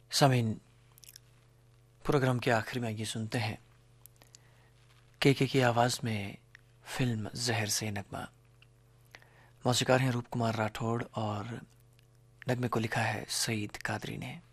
सामीन, प्रोग्राम के आखिर में ये सुनते हैं के की आवाज़ में फिल्म जहर से नगमा। मौसीकार हैं रूप कुमार राठौड़ और नगमे को लिखा है सईद कादरी ने।